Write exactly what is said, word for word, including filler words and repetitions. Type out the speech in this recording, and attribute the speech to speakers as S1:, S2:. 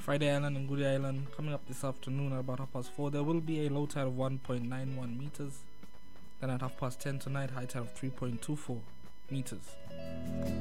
S1: Friday Island and Goody Island coming up this afternoon at about half past four. There will be a low tide of one point nine one meters. Then at half past ten tonight, high tide of three point two four meters.